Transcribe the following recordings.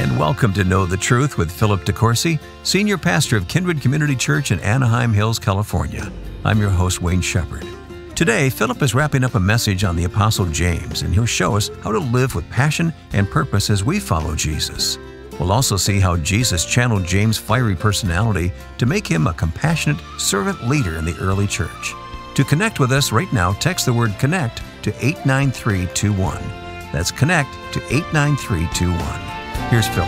and welcome to Know the Truth with Philip DeCourcy, Senior Pastor of Kindred Community Church in Anaheim Hills, California. I'm your host, Wayne Shepherd. Today, Philip is wrapping up a message on the Apostle James, and he'll show us how to live with passion and purpose as we follow Jesus. We'll also see how Jesus channeled James' fiery personality to make him a compassionate servant leader in the early church. To connect with us right now, text the word CONNECT to 89321. That's CONNECT to 89321. Here's Philip.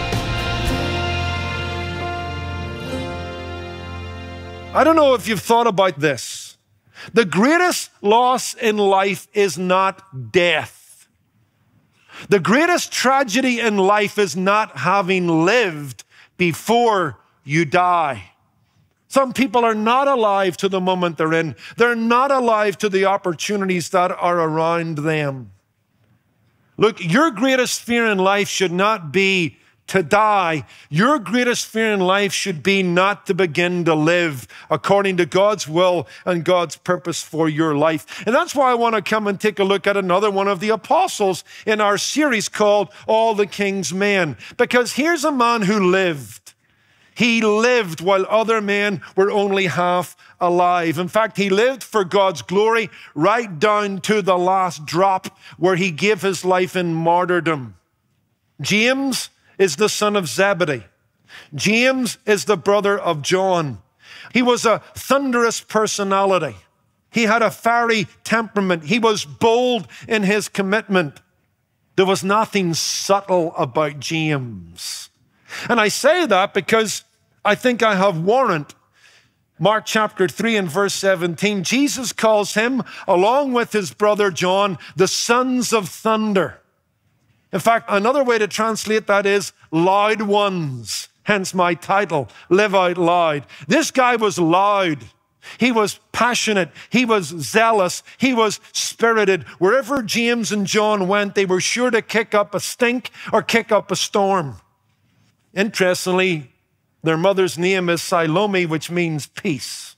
I don't know if you've thought about this. The greatest loss in life is not death. The greatest tragedy in life is not having lived before you die. Some people are not alive to the moment they're in. They're not alive to the opportunities that are around them. Look, your greatest fear in life should not be to die. Your greatest fear in life should be not to begin to live according to God's will and God's purpose for your life. And that's why I want to come and take a look at another one of the apostles in our series called All the King's Men. Because here's a man who lived. He lived while other men were only half alive. In fact, he lived for God's glory right down to the last drop where he gave his life in martyrdom. James is the son of Zebedee. James is the brother of John. He was a thunderous personality. He had a fiery temperament. He was bold in his commitment. There was nothing subtle about James. And I say that because I think I have warrant. Mark chapter 3 and verse 17, Jesus calls him, along with his brother John, the sons of thunder. In fact, another way to translate that is loud ones. Hence my title, Live Out Loud. This guy was loud. He was passionate. He was zealous. He was spirited. Wherever James and John went, they were sure to kick up a stink or kick up a storm. Interestingly, their mother's name is Salome, which means peace.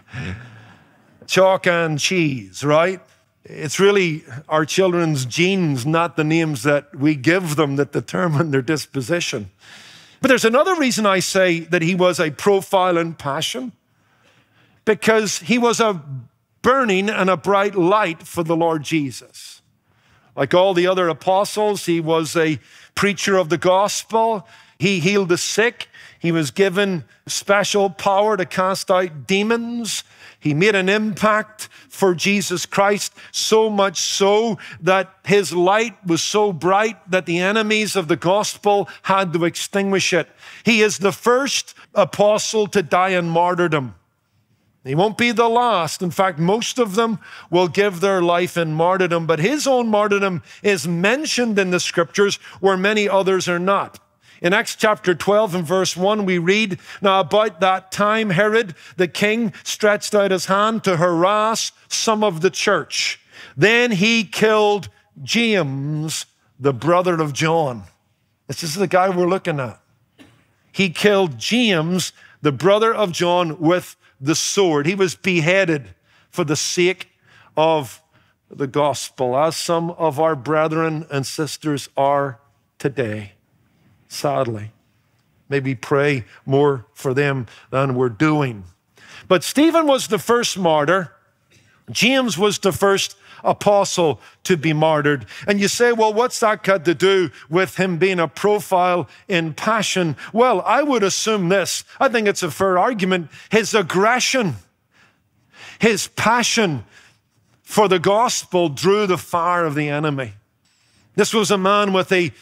Chalk and cheese, right? It's really our children's genes, not the names that we give them, that determine their disposition. But there's another reason I say that he was a profile in passion, because he was a burning and a bright light for the Lord Jesus. Like all the other apostles, he was a preacher of the gospel. He healed the sick. He was given special power to cast out demons. He made an impact for Jesus Christ, so much so that his light was so bright that the enemies of the gospel had to extinguish it. He is the first apostle to die in martyrdom. He won't be the last. In fact, most of them will give their life in martyrdom, but his own martyrdom is mentioned in the scriptures where many others are not. In Acts chapter 12 and verse 1, we read, now about that time, Herod the king stretched out his hand to harass some of the church. Then he killed James, the brother of John. This is the guy we're looking at. He killed James, the brother of John, with the sword. He was beheaded for the sake of the gospel, as some of our brethren and sisters are today. Sadly, maybe pray more for them than we're doing. But Stephen was the first martyr. James was the first apostle to be martyred. And you say, well, what's that got to do with him being a profile in passion? Well, I would assume this. I think it's a fair argument. His aggression, his passion for the gospel drew the fire of the enemy. This was a man with a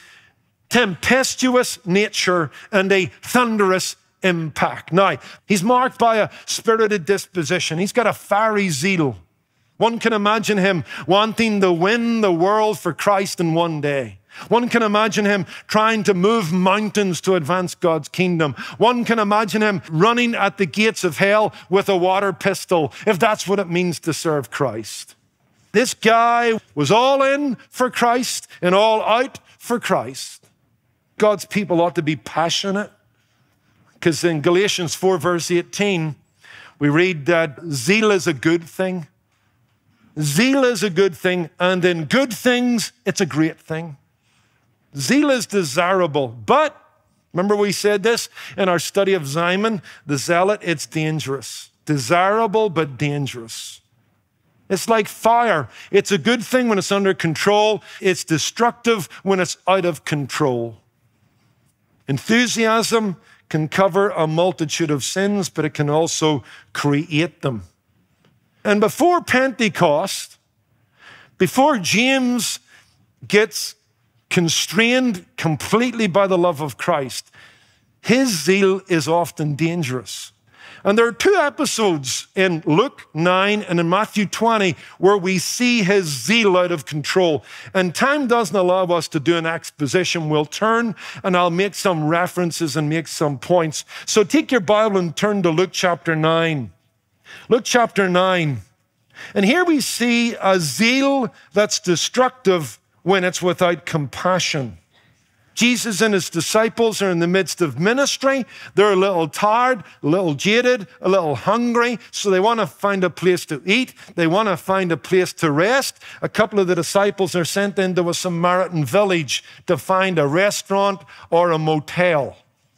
tempestuous nature and a thunderous impact. Now, he's marked by a spirited disposition. He's got a fiery zeal. One can imagine him wanting to win the world for Christ in one day. One can imagine him trying to move mountains to advance God's kingdom. One can imagine him running at the gates of hell with a water pistol, if that's what it means to serve Christ. This guy was all in for Christ and all out for Christ. God's people ought to be passionate, because in Galatians 4 verse 18, we read that zeal is a good thing. Zeal is a good thing, and in good things, it's a great thing. Zeal is desirable, but remember we said this in our study of Simon, the zealot, it's dangerous. Desirable, but dangerous. It's like fire. It's a good thing when it's under control. It's destructive when it's out of control. Enthusiasm can cover a multitude of sins, but it can also create them. And before Pentecost, before James gets constrained completely by the love of Christ, his zeal is often dangerous. And there are two episodes in Luke 9 and in Matthew 20 where we see his zeal out of control. And time doesn't allow us to do an exposition. We'll turn and I'll make some references and make some points. So take your Bible and turn to Luke chapter 9. Luke chapter 9. And here we see a zeal that's destructive when it's without compassion. Jesus and his disciples are in the midst of ministry. They're a little tired, a little jaded, a little hungry, so they want to find a place to eat. They want to find a place to rest. A couple of the disciples are sent into a Samaritan village to find a restaurant or a motel.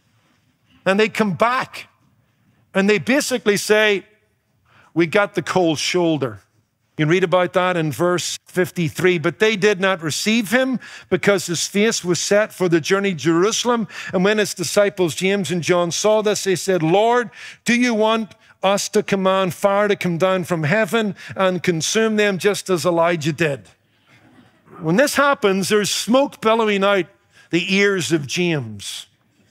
And they come back and they basically say, we got the cold shoulder. You can read about that in verse 53. But they did not receive him because his face was set for the journey to Jerusalem. And when his disciples, James and John, saw this, they said, Lord, do you want us to command fire to come down from heaven and consume them just as Elijah did? When this happens, there's smoke billowing out the ears of James.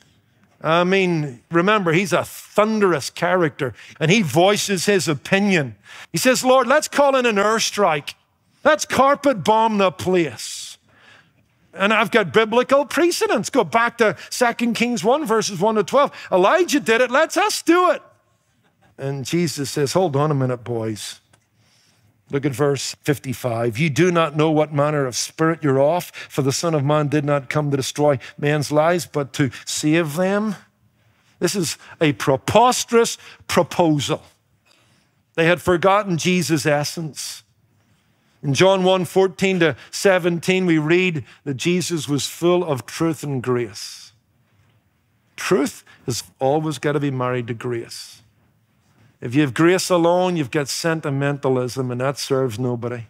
I mean, remember, he's a thunderous character, and he voices his opinion. He says, Lord, let's call in an airstrike. Let's carpet bomb the place. And I've got biblical precedents. Go back to 2 Kings 1, verses 1 to 12. Elijah did it. Let's us do it. And Jesus says, hold on a minute, boys. Look at verse 55. You do not know what manner of spirit you're off, for the Son of Man did not come to destroy men's lives, but to save them. This is a preposterous proposal. They had forgotten Jesus' essence. In John 1, 14 to 17, we read that Jesus was full of truth and grace. Truth has always got to be married to grace. If you have grace alone, you've got sentimentalism, and that serves nobody.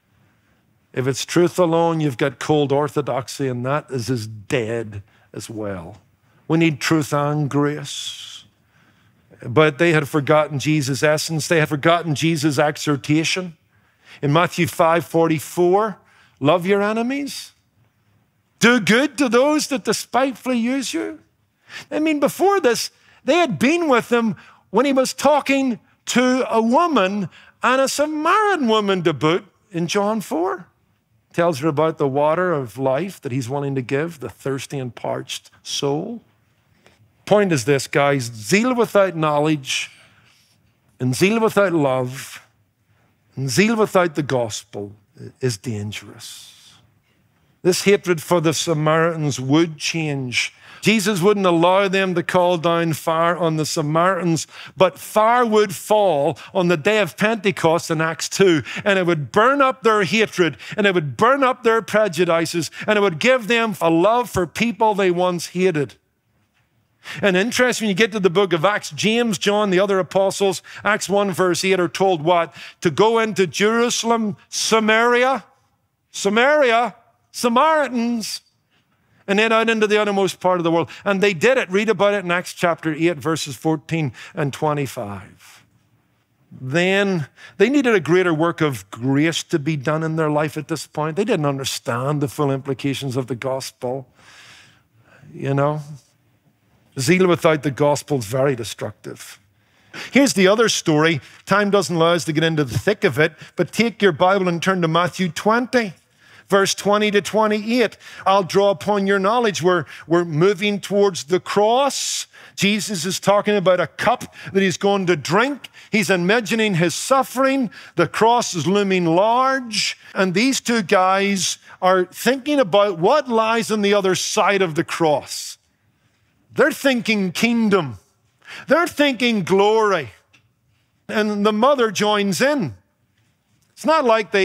If it's truth alone, you've got cold orthodoxy, and that is as dead as well. We need truth and grace. But they had forgotten Jesus' essence. They had forgotten Jesus' exhortation. In Matthew 5:44, love your enemies. Do good to those that despitefully use you. I mean, before this, they had been with him when he was talking to a woman, and a Samaritan woman to boot, in John 4. Tells her about the water of life that he's willing to give the thirsty and parched soul. Point is this, guys: zeal without knowledge, and zeal without love, and zeal without the gospel is dangerous. This hatred for the Samaritans would change. Jesus wouldn't allow them to call down fire on the Samaritans, but fire would fall on the day of Pentecost in Acts 2, and it would burn up their hatred, and it would burn up their prejudices, and it would give them a love for people they once hated. And interesting, when you get to the book of Acts, James, John, the other apostles, Acts 1 verse 8 are told what? To go into Jerusalem, Samaritans, and then out into the uttermost part of the world. And they did it. Read about it in Acts chapter 8, verses 14 and 25. Then they needed a greater work of grace to be done in their life at this point. They didn't understand the full implications of the gospel. You know, zeal without the gospel is very destructive. Here's the other story. Time doesn't allow us to get into the thick of it, but take your Bible and turn to Matthew 20. Verse 20 to 28, I'll draw upon your knowledge. We're moving towards the cross. Jesus is talking about a cup that he's going to drink. He's imagining his suffering. The cross is looming large. And these two guys are thinking about what lies on the other side of the cross. They're thinking kingdom. They're thinking glory. And the mother joins in. It's not like they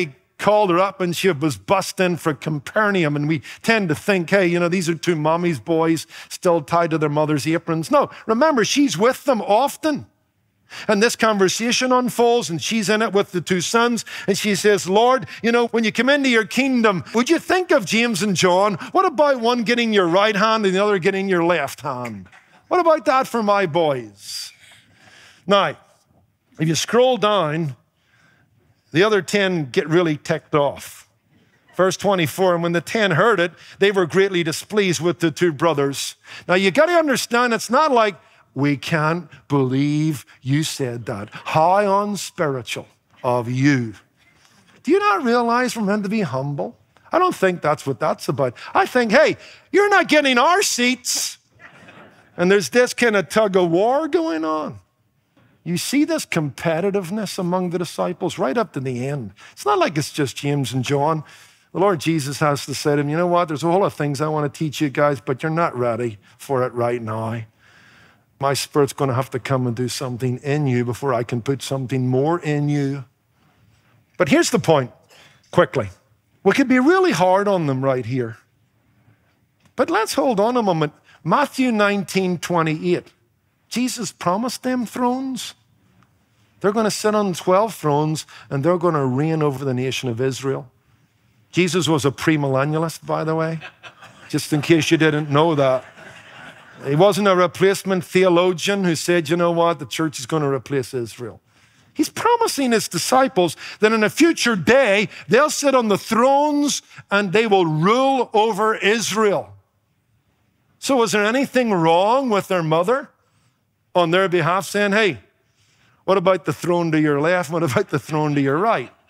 called her up and she was bussed in for Capernaum. And we tend to think, hey, you know, these are two mommy's boys still tied to their mother's aprons. No, remember, she's with them often. And this conversation unfolds, and she's in it with the two sons. And she says, Lord, you know, when you come into your kingdom, would you think of James and John? What about one getting your right hand and the other getting your left hand? What about that for my boys? Now, if you scroll down, the other 10 get really ticked off. Verse 24, and when the 10 heard it, they were greatly displeased with the two brothers. Now, you got to understand, it's not like, we can't believe you said that. How unspiritual of you. Do you not realize we're meant to be humble? I don't think that's what that's about. I think, hey, you're not getting our seats. And there's this kind of tug of war going on. You see this competitiveness among the disciples right up to the end. It's not like it's just James and John. The Lord Jesus has to say to them, you know what, there's a whole lot of things I want to teach you guys, but you're not ready for it right now. My Spirit's going to have to come and do something in you before I can put something more in you. But here's the point, quickly. We could be really hard on them right here. But let's hold on a moment. Matthew 19:28. Jesus promised them thrones. They're going to sit on 12 thrones and they're going to reign over the nation of Israel. Jesus was a premillennialist, by the way, just in case you didn't know that. He wasn't a replacement theologian who said, you know what, the church is going to replace Israel. He's promising his disciples that in a future day, they'll sit on the thrones and they will rule over Israel. So is there anything wrong with their mother on their behalf saying, hey, what about the throne to your left? What about the throne to your right?